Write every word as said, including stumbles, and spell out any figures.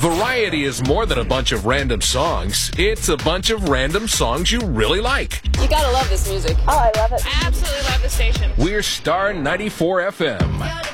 Variety is more than a bunch of random songs. It's a bunch of random songs you really like. You gotta love this music. Oh, I love it. I absolutely love the station. We're Star ninety-four F M.